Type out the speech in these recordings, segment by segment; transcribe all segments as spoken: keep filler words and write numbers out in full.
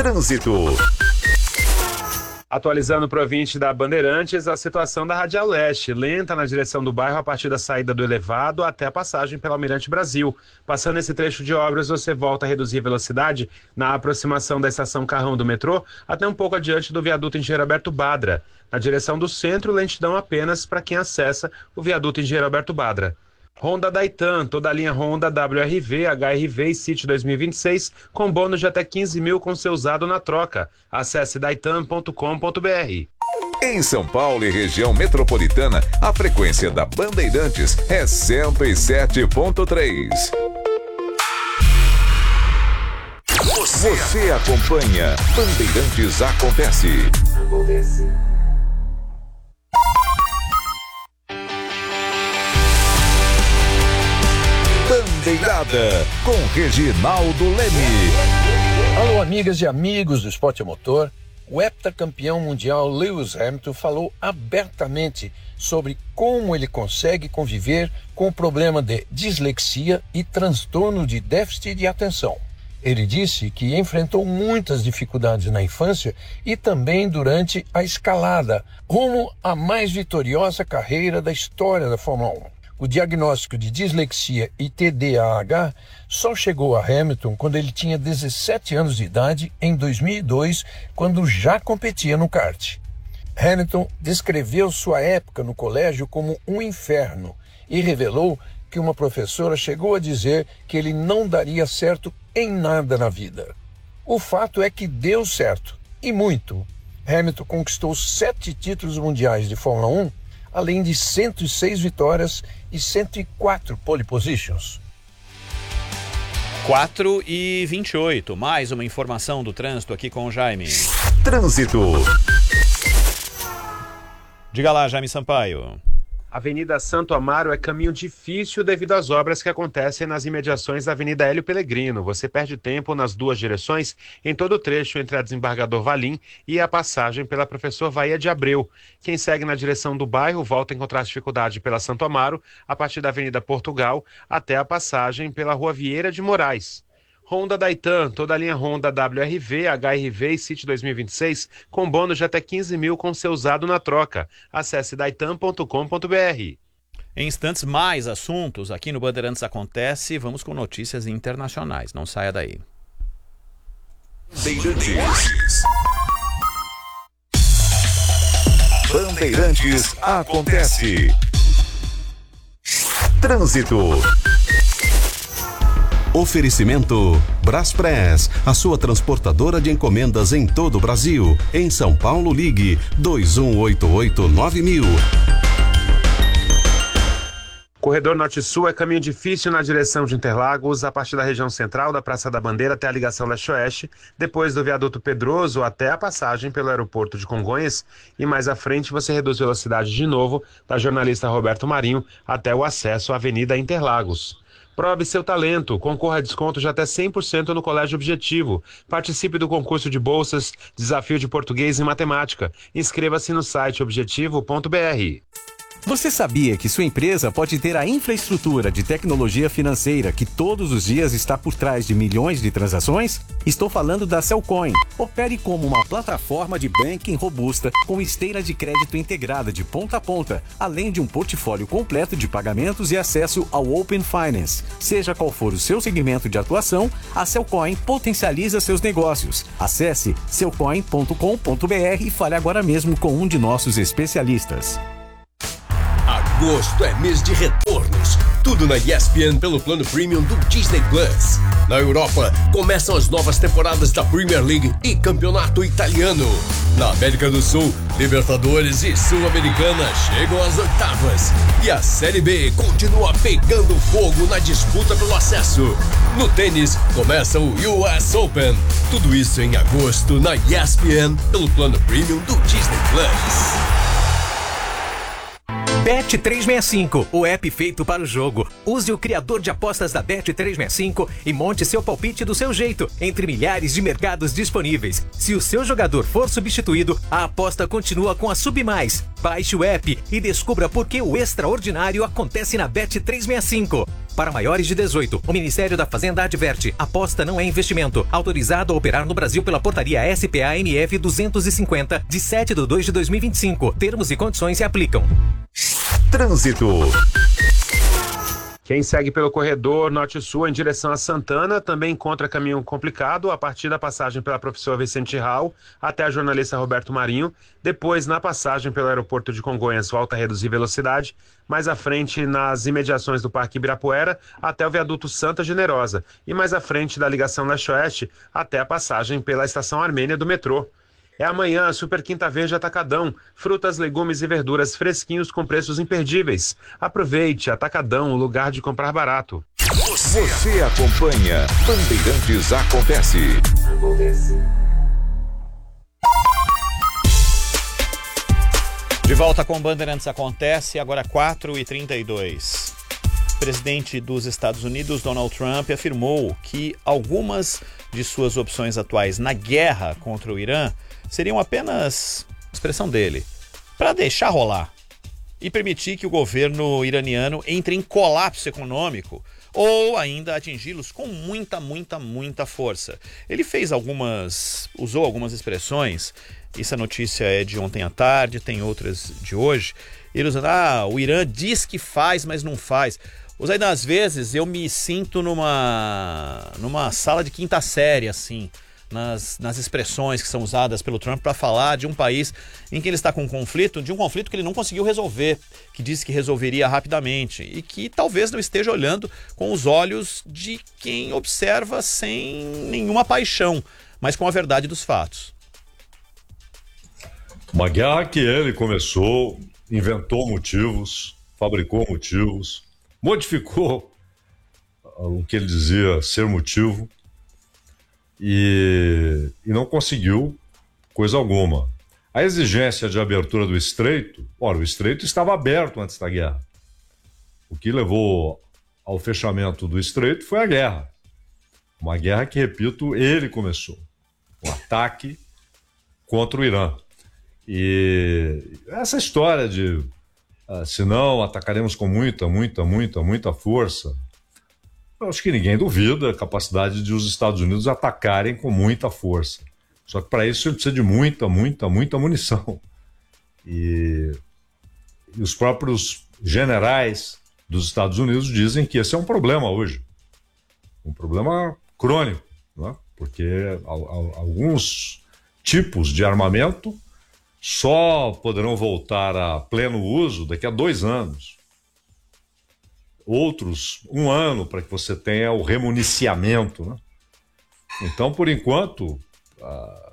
Trânsito. Atualizando para o ouvinte da Bandeirantes, a situação da Radial Leste, lenta na direção do bairro a partir da saída do elevado até a passagem pela Almirante Brasil. Passando esse trecho de obras, você volta a reduzir a velocidade na aproximação da estação Carrão do metrô até um pouco adiante do viaduto Engenheiro Alberto Badra. Na direção do centro, lentidão apenas para quem acessa o viaduto Engenheiro Alberto Badra. Honda Daitan, toda a linha Honda W R V, H R V e City dois mil e vinte e seis, com bônus de até quinze mil com seu usado na troca. Acesse daitan ponto com ponto b r. Em São Paulo e região metropolitana, a frequência da Bandeirantes é cento e sete ponto três. Você, Você acompanha Bandeirantes Acontece. Acontece. Bandeirada com Reginaldo Leme. Alô, amigas e amigos do esporte a motor. O heptacampeão mundial Lewis Hamilton falou abertamente sobre como ele consegue conviver com o problema de dislexia e transtorno de déficit de atenção. Ele disse que enfrentou muitas dificuldades na infância e também durante a escalada, rumo à mais vitoriosa carreira da história da Fórmula um. O diagnóstico de dislexia e T D A H só chegou a Hamilton quando ele tinha dezessete anos de idade, em dois mil e dois, quando já competia no kart. Hamilton descreveu sua época no colégio como um inferno e revelou que uma professora chegou a dizer que ele não daria certo em nada na vida. O fato é que deu certo, e muito. Hamilton conquistou sete títulos mundiais de Fórmula um, além de cento e seis vitórias e cento e quatro pole positions. quatro e vinte e oito, mais uma informação do trânsito aqui com o Jaime. Trânsito. Diga lá, Jaime Sampaio. Avenida Santo Amaro é caminho difícil devido às obras que acontecem nas imediações da Avenida Hélio Pellegrino. Você perde tempo nas duas direções em todo o trecho entre a Desembargador Valim e a passagem pela Professor Vaia de Abreu. Quem segue na direção do bairro volta a encontrar dificuldade pela Santo Amaro a partir da Avenida Portugal até a passagem pela Rua Vieira de Moraes. Honda Daitan, toda a linha Honda W R V, H R V e City dois mil e vinte e seis, com bônus de até quinze mil com seu usado na troca. Acesse daitan ponto com ponto b r. Em instantes, mais assuntos aqui no Bandeirantes Acontece. Vamos com notícias internacionais. Não saia daí. Bandeirantes. Bandeirantes Acontece. Trânsito. Oferecimento Braspress, a sua transportadora de encomendas em todo o Brasil. Em São Paulo, ligue dois um oito oito nove mil. Corredor Norte-Sul é caminho difícil na direção de Interlagos, a partir da região central da Praça da Bandeira até a ligação leste-oeste, depois do viaduto Pedroso até a passagem pelo aeroporto de Congonhas, e mais à frente você reduz velocidade de novo da jornalista Roberto Marinho até o acesso à Avenida Interlagos. Prove seu talento, concorra a desconto de até cem por cento no Colégio Objetivo. Participe do concurso de bolsas, desafio de português e matemática. Inscreva-se no site objetivo ponto b r. Você sabia que sua empresa pode ter a infraestrutura de tecnologia financeira que todos os dias está por trás de milhões de transações? Estou falando da Cellcoin. Opere como uma plataforma de banking robusta com esteira de crédito integrada de ponta a ponta, além de um portfólio completo de pagamentos e acesso ao Open Finance. Seja qual for o seu segmento de atuação, a Cellcoin potencializa seus negócios. Acesse cellcoin ponto com ponto b r e fale agora mesmo com um de nossos especialistas. Agosto é mês de retornos. Tudo na E S P N pelo plano premium do Disney Plus. Na Europa, começam as novas temporadas da Premier League e Campeonato Italiano. Na América do Sul, Libertadores e Sul-Americana chegam às oitavas. E a Série B continua pegando fogo na disputa pelo acesso. No tênis, começa o U S Open. Tudo isso em agosto na E S P N pelo plano premium do Disney Plus. Bet trezentos e sessenta e cinco, o app feito para o jogo. Use o criador de apostas da Bet trezentos e sessenta e cinco e monte seu palpite do seu jeito, entre milhares de mercados disponíveis. Se o seu jogador for substituído, a aposta continua com a Submais. Baixe o app e descubra por que o extraordinário acontece na Bet trezentos e sessenta e cinco. Para maiores de dezoito, o Ministério da Fazenda adverte: aposta não é investimento. Autorizado a operar no Brasil pela portaria S P A M F duzentos e cinquenta, de sete de dois de dois mil e vinte e cinco. Termos e condições se aplicam. Trânsito. Quem segue pelo corredor norte-sul em direção a Santana também encontra caminho complicado a partir da passagem pela professora Vicente Hall até a jornalista Roberto Marinho, depois na passagem pelo aeroporto de Congonhas volta a reduzir velocidade, mais à frente nas imediações do Parque Ibirapuera até o viaduto Santa Generosa e mais à frente da ligação leste-oeste até a passagem pela estação Armênia do metrô. É amanhã, Super Quinta Verde Atacadão. Frutas, legumes e verduras fresquinhos com preços imperdíveis. Aproveite, Atacadão, o lugar de comprar barato. Você acompanha Bandeirantes Acontece. Acontece. De volta com Bandeirantes Acontece, agora quatro e trinta e dois. O presidente dos Estados Unidos, Donald Trump, afirmou que algumas de suas opções atuais na guerra contra o Irã seriam apenas, expressão dele, para deixar rolar e permitir que o governo iraniano entre em colapso econômico ou ainda atingi-los com muita, muita, muita força. Ele fez algumas, usou algumas expressões, essa notícia é de ontem à tarde, tem outras de hoje, ele usando, ah, o Irã diz que faz, mas não faz. Zaidan, às vezes eu me sinto numa, numa sala de quinta série, assim, nas, nas expressões que são usadas pelo Trump para falar de um país em que ele está com um conflito, de um conflito que ele não conseguiu resolver, que disse que resolveria rapidamente e que talvez não esteja olhando com os olhos de quem observa sem nenhuma paixão, mas com a verdade dos fatos. Uma guerra que ele começou, inventou motivos, fabricou motivos, modificou o que ele dizia ser motivo e, e não conseguiu coisa alguma. A exigência de abertura do estreito, ora, o estreito estava aberto antes da guerra. O que levou ao fechamento do estreito foi a guerra. Uma guerra que, repito, ele começou. Um ataque contra o Irã. E essa história de uh, se não atacaremos com muita, muita, muita, muita força, eu acho que ninguém duvida a capacidade de os Estados Unidos atacarem com muita força. Só que para isso ele precisa de muita, muita, muita munição. E, e os próprios generais dos Estados Unidos dizem que esse é um problema hoje. Um problema crônico, né? Porque a, a, alguns tipos de armamento só poderão voltar a pleno uso daqui a dois anos. Outros, um ano, para que você tenha o remuniciamento, né? Então, por enquanto, a,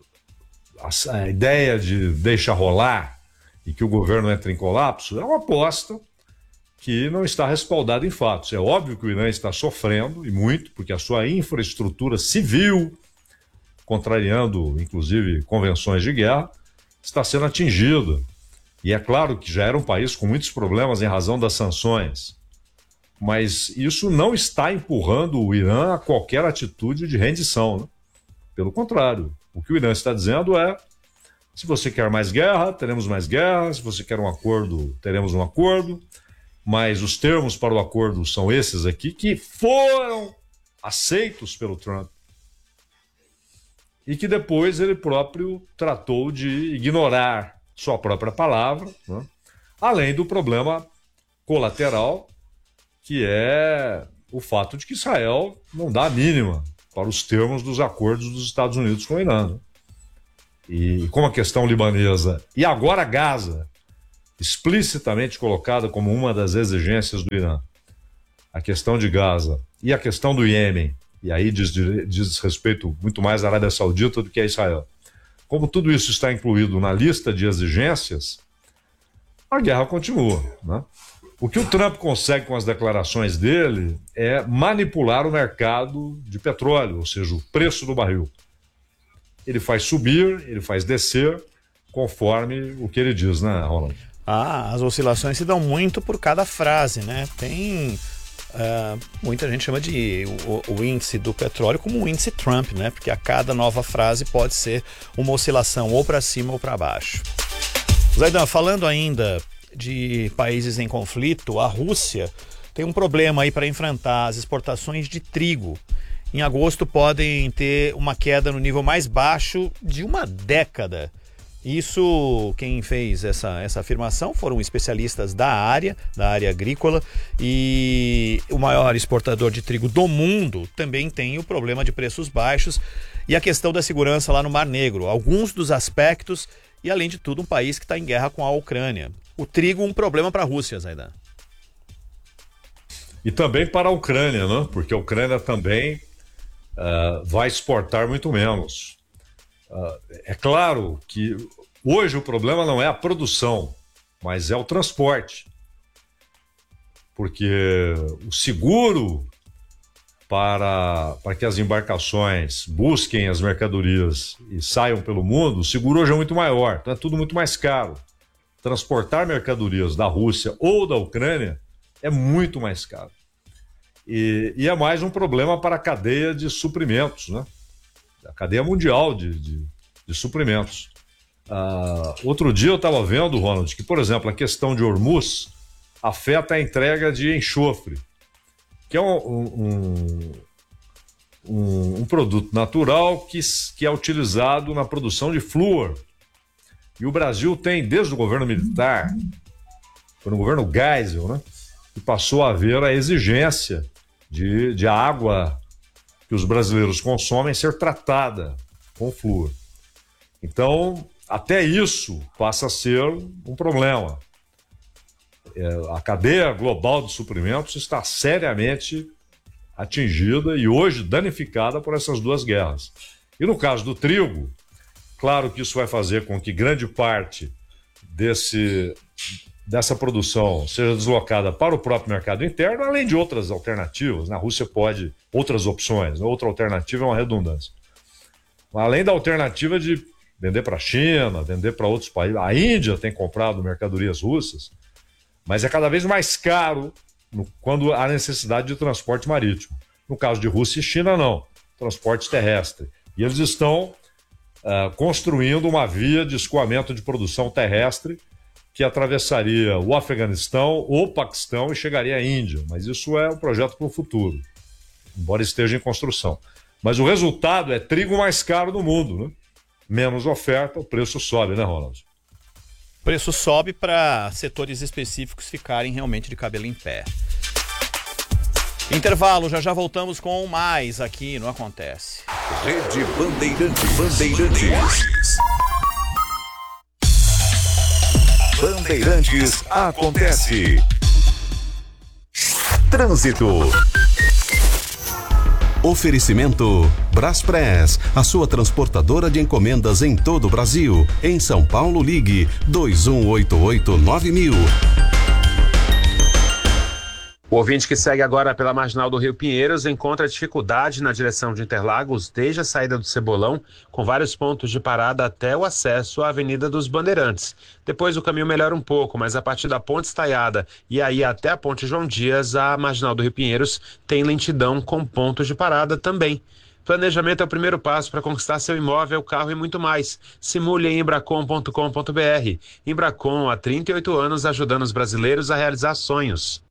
a, a ideia de deixar rolar e que o governo entre em colapso é uma aposta que não está respaldada em fatos. É óbvio que o Irã está sofrendo, e muito, porque a sua infraestrutura civil, contrariando, inclusive, convenções de guerra, está sendo atingida. E é claro que já era um país com muitos problemas em razão das sanções. Mas isso não está empurrando o Irã a qualquer atitude de rendição, né? Pelo contrário, o que o Irã está dizendo é: se você quer mais guerra, teremos mais guerra, se você quer um acordo, teremos um acordo, mas os termos para o acordo são esses aqui, que foram aceitos pelo Trump. E que depois ele próprio tratou de ignorar sua própria palavra, né? Além do problema colateral, que é o fato de que Israel não dá a mínima para os termos dos acordos dos Estados Unidos com o Irã, né? E como a questão libanesa e agora Gaza, explicitamente colocada como uma das exigências do Irã, a questão de Gaza e a questão do Iêmen, e aí diz, diz respeito muito mais à Arábia Saudita do que a Israel. Como tudo isso está incluído na lista de exigências, a guerra continua, né? O que o Trump consegue com as declarações dele é manipular o mercado de petróleo, ou seja, o preço do barril. Ele faz subir, ele faz descer, conforme o que ele diz, né, Ronald? Ah, as oscilações se dão muito por cada frase, né? Tem... Uh, muita gente chama de o, o índice do petróleo como um índice Trump, né? Porque a cada nova frase pode ser uma oscilação ou para cima ou para baixo. Zaidan, falando ainda de países em conflito, a Rússia tem um problema aí para enfrentar as exportações de trigo. Em agosto podem ter uma queda no nível mais baixo de uma década. Isso, quem fez essa, essa afirmação foram especialistas da área, da área agrícola, e o maior exportador de trigo do mundo também tem o problema de preços baixos e a questão da segurança lá no Mar Negro. Alguns dos aspectos e, além de tudo, um país que está em guerra com a Ucrânia. O trigo, um problema para a Rússia, Zaidan. E também para a Ucrânia, né? Porque a Ucrânia também uh, vai exportar muito menos. Uh, é claro que hoje o problema não é a produção, mas é o transporte. Porque o seguro para, para que as embarcações busquem as mercadorias e saiam pelo mundo, o seguro hoje é muito maior, então é tudo muito mais caro. Transportar mercadorias da Rússia ou da Ucrânia é muito mais caro. E, e é mais um problema para a cadeia de suprimentos, né? A cadeia mundial de, de, de suprimentos. Uh, outro dia eu estava vendo, Ronald, que, por exemplo, a questão de Hormuz afeta a entrega de enxofre, que é um, um, um, um produto natural que, que é utilizado na produção de flúor. E o Brasil tem, desde o governo militar, foi no governo Geisel, né, que passou a haver a exigência de, de a água que os brasileiros consomem ser tratada com flúor. Então, até isso passa a ser um problema. É, a cadeia global de suprimentos está seriamente atingida e hoje danificada por essas duas guerras. E no caso do trigo, claro que isso vai fazer com que grande parte desse, dessa produção seja deslocada para o próprio mercado interno, além de outras alternativas. Na Rússia pode, outras opções, outra alternativa é uma redundância. Além da alternativa de vender para a China, vender para outros países. A Índia tem comprado mercadorias russas, mas é cada vez mais caro no, quando há necessidade de transporte marítimo. No caso de Rússia e China, não. Transporte terrestre. E eles estão uh, construindo uma via de escoamento de produção terrestre que atravessaria o Afeganistão ou o Paquistão e chegaria à Índia. Mas isso é um projeto para o futuro, embora esteja em construção. Mas o resultado é trigo mais caro do mundo, né? Menos oferta, o preço sobe, né, Ronald? O preço sobe para setores específicos ficarem realmente de cabelo em pé. Intervalo, já já voltamos com mais aqui no Acontece. Rede Bandeirantes. Bandeirantes. Bandeirantes Acontece. Trânsito. Oferecimento Braspress, a sua transportadora de encomendas em todo o Brasil. Em São Paulo, ligue dois um oito oito nove mil. O ouvinte que segue agora pela Marginal do Rio Pinheiros encontra dificuldade na direção de Interlagos desde a saída do Cebolão, com vários pontos de parada até o acesso à Avenida dos Bandeirantes. Depois o caminho melhora um pouco, mas a partir da Ponte Estaiada e aí até a Ponte João Dias, a Marginal do Rio Pinheiros tem lentidão com pontos de parada também. Planejamento é o primeiro passo para conquistar seu imóvel, carro e muito mais. Simule em embracon ponto com ponto br. Embracon, há trinta e oito anos, ajudando os brasileiros a realizar sonhos.